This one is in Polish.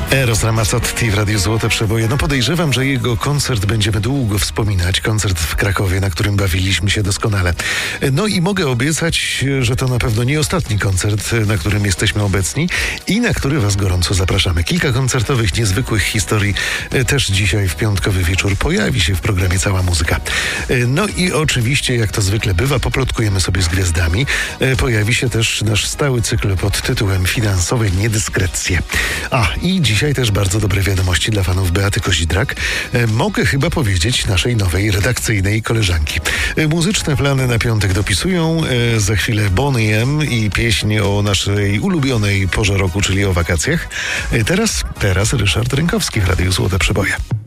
Eros Ramazzotti w Radiu Złote Przeboje. Podejrzewam, że jego koncert będziemy długo wspominać. Koncert w Krakowie, na którym bawiliśmy się doskonale. I mogę obiecać, że to na pewno nie ostatni koncert, na którym jesteśmy obecni i na który was gorąco zapraszamy. Kilka koncertowych, niezwykłych historii też dzisiaj w piątkowy wieczór pojawi się w programie Cała Muzyka. I oczywiście, jak to zwykle bywa, poplotkujemy sobie z gwiazdami. Pojawi się też nasz stały cykl pod tytułem Finansowe niedyskrecje. I dzisiaj też bardzo dobre wiadomości dla fanów Beaty Kozidrak. Mogę chyba powiedzieć naszej nowej redakcyjnej koleżanki. Muzyczne plany na piątek dopisują. Za chwilę Boney M i pieśń o naszej ulubionej porze roku, czyli o wakacjach. Teraz Ryszard Rynkowski w Radiu Złote Przeboje.